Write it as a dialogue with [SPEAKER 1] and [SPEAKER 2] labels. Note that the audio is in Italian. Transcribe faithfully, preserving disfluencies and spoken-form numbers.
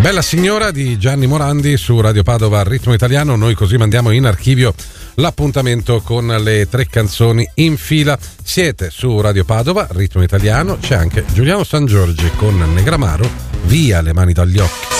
[SPEAKER 1] Bella signora di Gianni Morandi su Radio Padova Ritmo Italiano. Noi così mandiamo in archivio l'appuntamento con le tre canzoni in fila. Siete su Radio Padova Ritmo Italiano, c'è anche Giuliano Sangiorgi con Negramaro, Via le mani dagli occhi.